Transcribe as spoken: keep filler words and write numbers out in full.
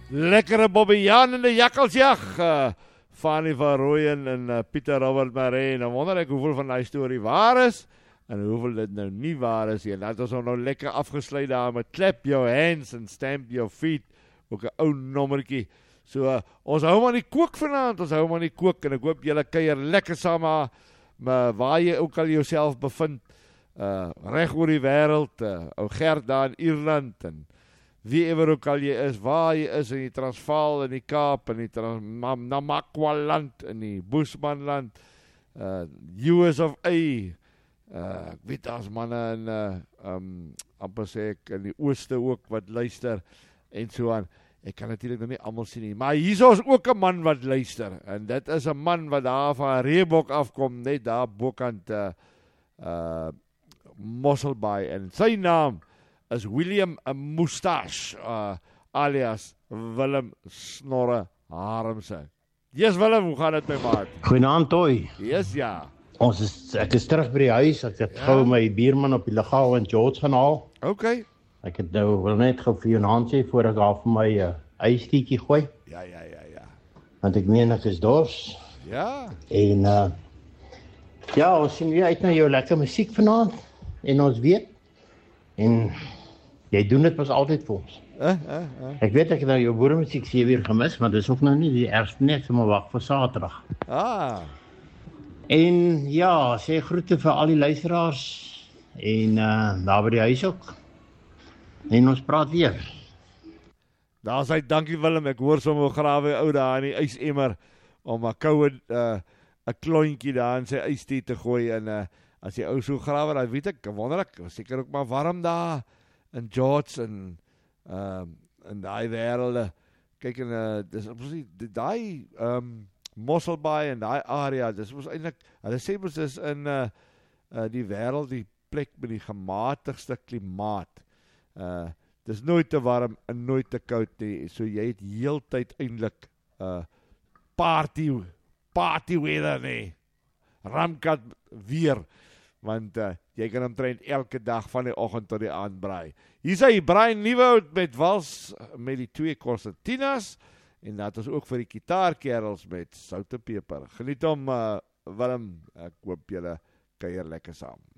Lekkere Bobbejaan in die Jakkelsjag. Uh, Fanny van Rooyen en uh, Pieter Robert Maree. Nou wonder ek hoeveel van die story waar is en hoeveel dit nou nie waar is. Hier. Laat ons nou lekker afgesluit daar met clap your hands en stamp your feet. Ook 'n ou nommertjie. So, uh, ons hou maar die kook vanaand, ons hou maar die kook en ek hoop julle kuier lekker saam maar, maar waar jy ook al jouself bevind. Uh, reg oor die wêreld, uh, ou Gert daar in Ierland en wie ever ook al jy is, waar jy is in die Transvaal, in die Kaap, in die Namakwa-land, in die Boesmanland, uh, U S of A, uh, ek weet as manne in, uh, um, amper sê ek, in die ooste ook wat luister, en so aan. Ek kan natuurlijk nog nie allemaal sien nie, maar hier is ook 'n man wat luister, en dit is 'n man wat daar van Reebok afkom, net daar bokant uh, uh, Mosselbaai, en sy naam is William Moustache, uh, alias Willem Snorre Harmse. Yes Willem, hoe gaan dit my maat? Goeienaand Toy. Yes ja. Ons is, ek is terug by die huis, ek het ja. gou my buurman op die Legaal in George gaan haal. Okay. Ek het nou wil net gou vir jou 'n hand sê voor ek daar vir my uh, ijstietjie gooi. Ja, ja, ja, ja. Want ek meen ek is dors. Ja. En uh, ja, ons sien weer uit na jou lekker musiek vanaand. En ons weet, en jy doen dit pas altyd vir ons. Uh, uh, uh. Ek weet ek het nou jou boeremusiek sewe uur gemis, maar dis ook nou nie die ergste net, so maar wag vir Saterdag. Ah. En ja, sê groete vir al die luisteraars en uh, daar by die huis ook. En ons praat weer. Daar sê dankie Willem, ek hoor sommer grawe ou daar in die ysemmer om 'n koue 'n uh, 'n klontjie daar in sy ystee te gooi en uh, as jy ou so grawe, dan weet ek, wonder ek, seker ook maar warm daar in George en uh, in daai wêrelde. Kyk en uh, dis presies daai um, Mosselbaai en daai area, dis mos eintlik, hulle sê mos is in uh, uh, die wêreld die plek met die gematigste klimaat. Uh, dis nooit te warm en nooit te koud nie, so jy het heeltyd eintlik uh, party party weather nie, ramkat weer, want uh, jy kan omtrent elke dag van die oggend tot die aand braai. Hier sê Brian Nieuwoud met wals met die twee Constantinas, en dat is ook vir die gitaarkerels met sout en peper. Geniet hom, uh, Willem, ek hoop julle kuier lekker saam.